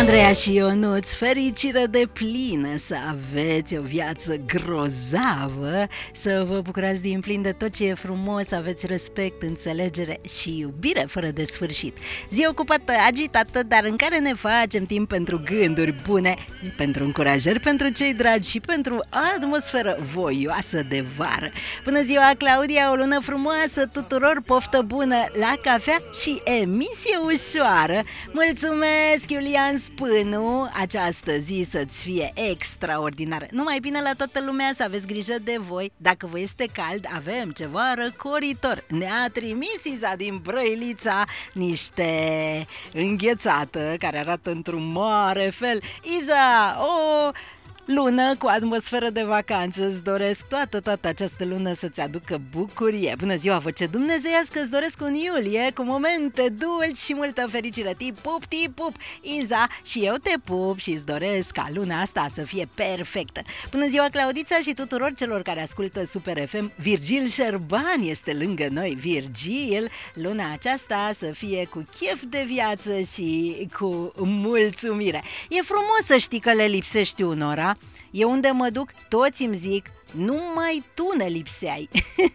Andreea și Ionuț, fericire de plină, să aveți o viață grozavă, să vă bucurați din plin de tot ce e frumos, să aveți respect, înțelegere și iubire fără de sfârșit. Zi ocupată, agitată, dar în care ne facem timp pentru gânduri bune, pentru încurajări pentru cei dragi și pentru atmosferă voioasă de vară. Bună ziua, Claudia, o lună frumoasă tuturor, poftă bună la cafea și emisie ușoară. Mulțumesc, Iulian Spânu, această zi să-ți fie extraordinară. Numai bine la toată lumea, să aveți grijă de voi. Dacă vă este cald, avem ceva răcoritor. Ne-a trimis Iza din Brăilița niște înghețată care arată într-un mare fel. Iza, o lună cu atmosferă de vacanță, îți doresc toată această lună să-ți aducă bucurie. Bună ziua, voce dumnezeiască, îți doresc un iulie cu momente dulci și multă fericire. Ti pup, Iza, și eu te pup și îți doresc ca luna asta să fie perfectă. Bună ziua, Claudița, și tuturor celor care ascultă Super FM. Virgil Șerban este lângă noi. Virgil, luna aceasta să fie cu chef de viață și cu mulțumire. E frumos să știi că le lipsești unora. Eu unde mă duc, toți îmi zic, numai tu ne lipseai.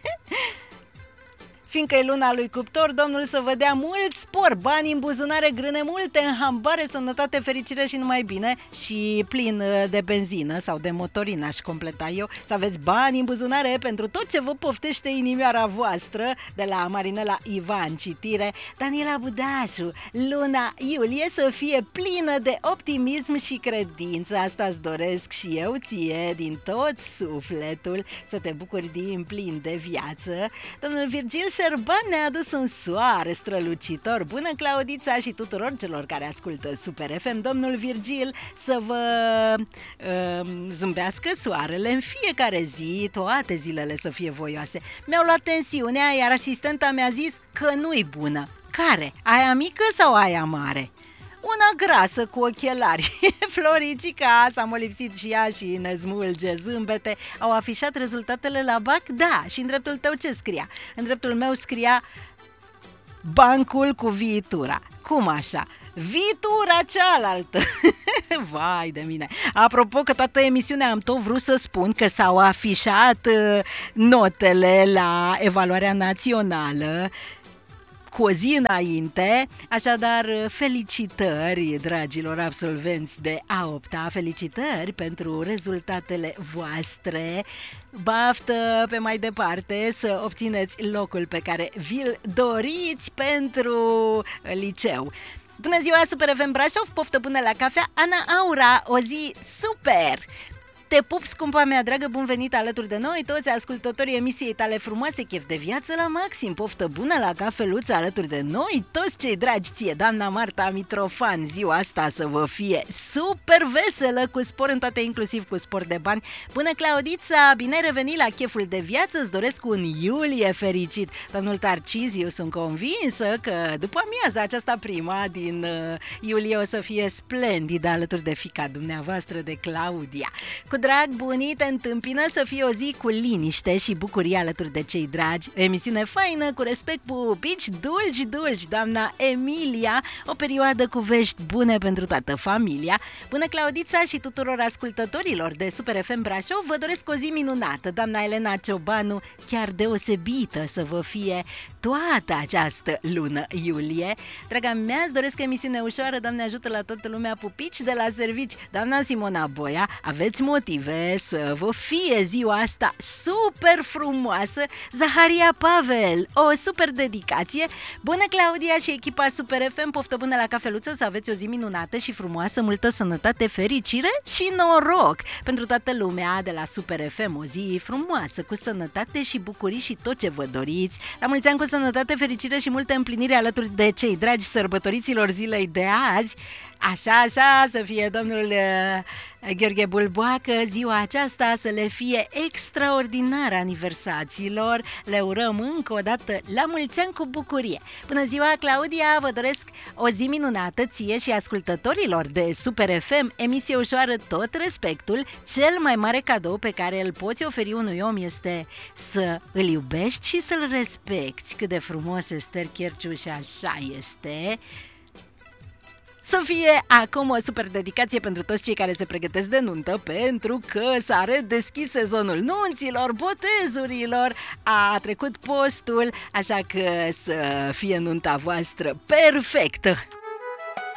Fiindcă e luna lui Cuptor, Domnul să vă dea mult spor, bani în buzunare, grâne multe, în hambare, sănătate, fericire și numai bine. Și plin de benzină sau de motorină, aș completa eu. Să aveți bani în buzunare pentru tot ce vă poftește inimioara voastră. De la Marinela Ivan, citire. Daniela Budașu, luna iulie să fie plină de optimism și credință. Asta îți doresc și eu ție din tot sufletul, să te bucuri din plin de viață. Domnul Virgil Șerban ne-a adus un soare strălucitor. Bună, Claudița, și tuturor celor care ascultă Super FM. Domnul Virgil să vă zâmbească soarele în fiecare zi, toate zilele să fie voioase. Mi-au luat tensiunea, iar asistenta mi-a zis că nu-i bună. Care? Aia mică sau aia mare? Una grasă cu ochelari. Floricica s-a molipsit și ea și ne smulge zâmbete. Au afișat rezultatele la BAC? Da. Și în dreptul tău ce scria? În dreptul meu scria bancul cu viitura. Cum așa? Viitura cealaltă. Vai de mine. Apropo că toată emisiunea am tot vrut să spun că s-au afișat notele la evaluarea națională cu o zi înainte, așadar felicitări dragilor absolvenți de A8-a, felicitări pentru rezultatele voastre, baftă pe mai departe să obțineți locul pe care vi-l doriți pentru liceu. Bună ziua, Super FM Brașov, poftă bună la cafea, Ana Aura, o zi super! Te pup, scumpa mea dragă, bun venit alături de noi, toți ascultătorii emisiei tale frumoase, chef de viață la maxim, poftă bună la cafeluță alături de noi, toți cei dragi ție, doamna Marta Mitrofan, ziua asta să vă fie super veselă, cu spor în toate, inclusiv cu spor de bani. Bună, Claudița, bine ai revenit la cheful de viață, îți doresc un iulie fericit. Domnul Tarciziu, sunt convinsă că după amiaza aceasta prima din iulie o să fie splendidă alături de fiica dumneavoastră, de Claudia. Cu drag, bunii, te întâmpină să fie o zi cu liniște și bucurie alături de cei dragi. O emisiune faină, cu respect, pupici dulci, doamna Emilia, o perioadă cu vești bune pentru toată familia. Bună, Claudița, și tuturor ascultătorilor de Super FM Brașov, vă doresc o zi minunată, doamna Elena Ciobanu, chiar deosebită să vă fie toată această lună iulie. Draga mea, îți doresc emisiune ușoară, Doamne ajută la toată lumea, pupici de la servici. Doamna Simona Boia, aveți motive să vă fie ziua asta super frumoasă. Zaharia Pavel, o super dedicație. Bună, Claudia și echipa Super FM, poftă bună la cafeluță, să aveți o zi minunată și frumoasă, multă sănătate, fericire și noroc pentru toată lumea de la Super FM, o zi frumoasă, cu sănătate și bucurii și tot ce vă doriți. La mulți ani, cu sănătate, fericire și multe împliniri alături de cei dragi sărbătoriților zilei de azi. Așa, să fie domnul Gheorghe Bulboacă, ziua aceasta să le fie extraordinar aniversaților. Le urăm încă o dată la mulți ani cu bucurie. Bună ziua, Claudia, vă doresc o zi minunată ție și ascultătorilor de Super FM, emisie ușoară, tot respectul. Cel mai mare cadou pe care îl poți oferi unui om este să îl iubești și să-l respecti. Cât de frumos, Ester Cherciu, și așa este. Să fie acum o super dedicație pentru toți cei care se pregătesc de nuntă, pentru că s-a redeschis sezonul nunților, botezurilor, a trecut postul, așa că să fie nunta voastră perfectă!